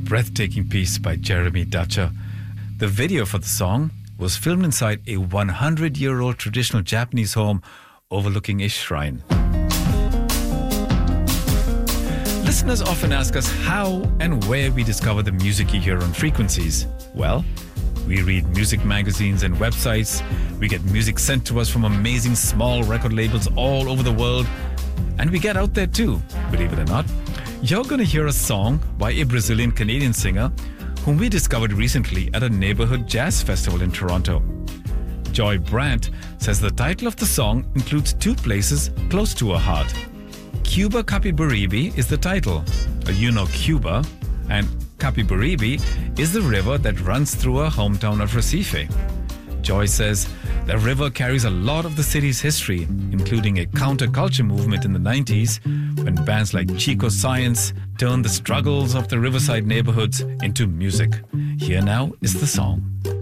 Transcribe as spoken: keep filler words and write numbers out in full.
breathtaking piece by Jeremy Dutcher. The video for the song was filmed inside a one hundred year old traditional Japanese home overlooking a shrine. Listeners often ask us how and where we discover the music you hear on Frequencies. Well, we read music magazines and websites. We get music sent to us from amazing small record labels all over the world. And we get out there too, believe it or not. You're going to hear a song by a Brazilian-Canadian singer whom we discovered recently at a neighborhood jazz festival in Toronto. Joy Brandt says the title of the song includes two places close to her heart. Cuba Capibaribe is the title. You know Cuba, and Capibaribe is the river that runs through her hometown of Recife. Joy says the river carries a lot of the city's history, including a counterculture movement in the nineties when bands like Chico Science turned the struggles of the riverside neighborhoods into music. Here now is the song.